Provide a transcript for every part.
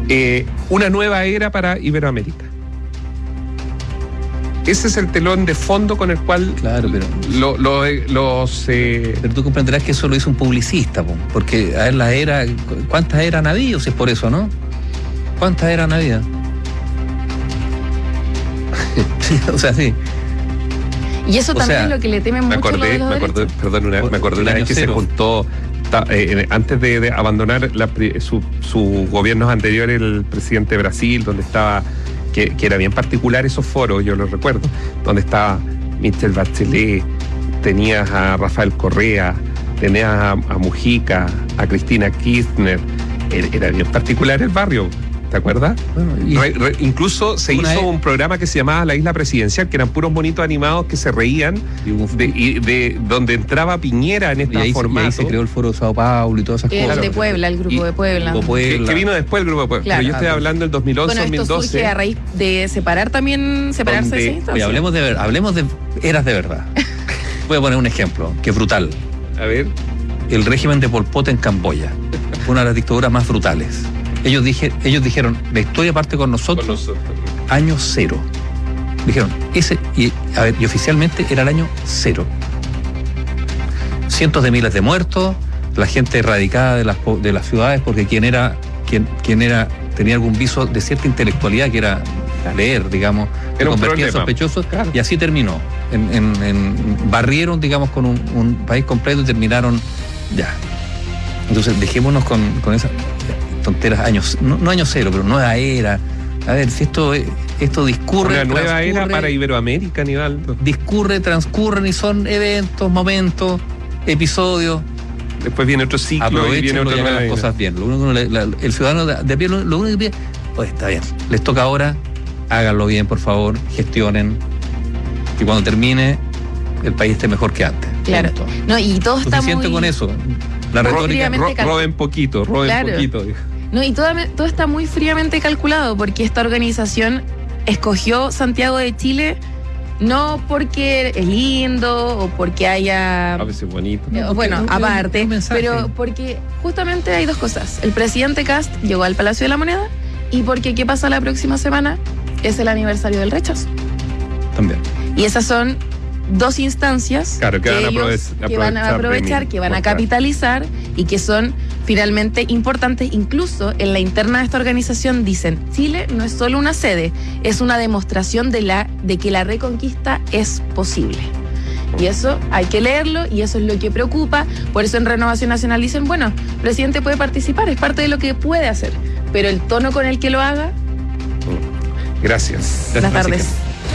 una nueva era para Iberoamérica. Ese es el telón de fondo con el cual claro, pero pero tú comprenderás que eso lo hizo un publicista, porque a ver, ¿cuántas eran habido? Si es por eso, ¿no? ¿Cuántas eran habido? O sea, sí. Y eso también es lo que le temen mucho los de los derechos. Me acordé una vez que se juntó, antes de abandonar sus gobiernos anteriores, el presidente de Brasil, donde estaba, que era bien particular esos foros, yo los recuerdo, donde estaba Michelle Bachelet, tenías a Rafael Correa, tenías a Mujica, a Cristina Kirchner, era bien particular el barrio. ¿Te acuerdas? Bueno, incluso se hizo un programa que se llamaba La Isla Presidencial, que eran puros monitos animados que se reían de donde entraba Piñera en esta formato. Y ahí se creó el Foro de Sao Paulo y todas esas cosas. El de Puebla, el Grupo de Puebla. Que vino después el Grupo de Puebla. Claro. Pero yo estoy hablando del 2011, bueno, esto 2012. surge a raíz de separarse. Oye, hablemos de eras de verdad. Voy a poner un ejemplo, que es brutal. A ver. El régimen de Pol Pot en Camboya. Fue una de las dictaduras más brutales. Ellos dijeron, la historia parte con nosotros. Año cero. Dijeron, y oficialmente era el año cero. Cientos de miles de muertos, la gente erradicada de las ciudades, porque quien tenía algún viso de cierta intelectualidad, que era leer, digamos, se convertía en sospechoso, claro. Y así terminó. Barrieron, digamos, con un país completo y terminaron ya. Entonces, dejémonos con esas tonteras, no año cero, pero nueva era. A ver, si esto discurre. Una nueva era para Iberoamérica, Aníbal. Transcurren y son eventos, momentos, episodios. Después viene otro ciclo y viene otra nueva las cosas bien. Lo único el ciudadano de a pie, lo único que pide, pues está bien, les toca ahora, háganlo bien, por favor, gestionen. Y cuando termine, el país esté mejor que antes. Claro. No, y todo está muy... con eso. La retórica. Roben poquito. No, y todo está muy fríamente calculado, porque esta organización escogió Santiago de Chile no porque es lindo o porque haya... A veces bonito. Bueno, aparte, pero porque justamente hay dos cosas. El presidente Kast llegó al Palacio de la Moneda y porque ¿qué pasa la próxima semana? Es el aniversario del rechazo. También. Y esas son dos instancias que van a aprovechar, que van a capitalizar y que son finalmente importantes. Incluso en la interna de esta organización dicen, Chile no es solo una sede, es una demostración de que la reconquista es posible. Y eso hay que leerlo y eso es lo que preocupa. Por eso en Renovación Nacional dicen, bueno, el presidente puede participar, es parte de lo que puede hacer, pero el tono con el que lo haga... Gracias. Buenas tardes.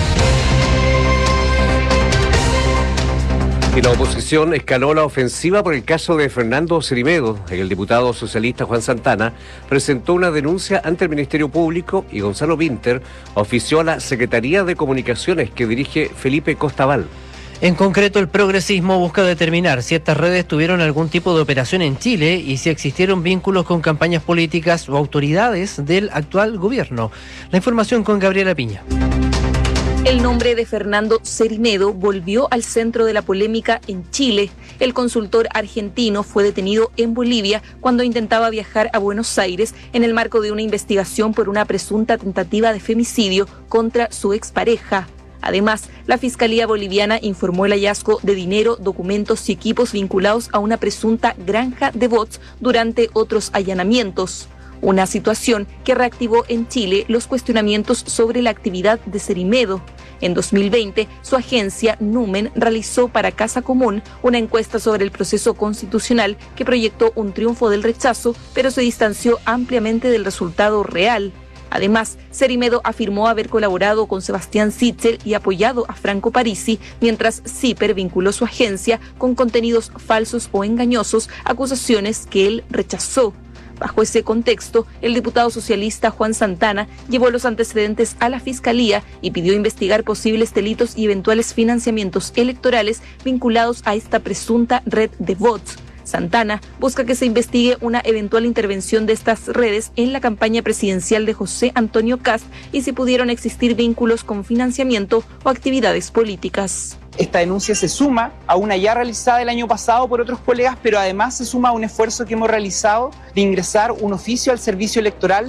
Y la oposición escaló la ofensiva por el caso de Fernando Cerimedo. El diputado socialista Juan Santana presentó una denuncia ante el Ministerio Público y Gonzalo Vinter ofició a la Secretaría de Comunicaciones que dirige Felipe Costaval. En concreto, el progresismo busca determinar si estas redes tuvieron algún tipo de operación en Chile y si existieron vínculos con campañas políticas o autoridades del actual gobierno. La información con Gabriela Piña. El nombre de Fernando Cerimedo volvió al centro de la polémica en Chile. El consultor argentino fue detenido en Bolivia cuando intentaba viajar a Buenos Aires en el marco de una investigación por una presunta tentativa de femicidio contra su expareja. Además, la Fiscalía Boliviana informó el hallazgo de dinero, documentos y equipos vinculados a una presunta granja de bots durante otros allanamientos. Una situación que reactivó en Chile los cuestionamientos sobre la actividad de Cerimedo. En 2020, su agencia Numen realizó para Casa Común una encuesta sobre el proceso constitucional que proyectó un triunfo del rechazo, pero se distanció ampliamente del resultado real. Además, Cerimedo afirmó haber colaborado con Sebastián Sichel y apoyado a Franco Parisi, mientras CIPER vinculó su agencia con contenidos falsos o engañosos, acusaciones que él rechazó. Bajo ese contexto, el diputado socialista Juan Santana llevó los antecedentes a la Fiscalía y pidió investigar posibles delitos y eventuales financiamientos electorales vinculados a esta presunta red de bots. Santana busca que se investigue una eventual intervención de estas redes en la campaña presidencial de José Antonio Kast y si pudieron existir vínculos con financiamiento o actividades políticas. Esta denuncia se suma a una ya realizada el año pasado por otros colegas, pero además se suma a un esfuerzo que hemos realizado de ingresar un oficio al servicio electoral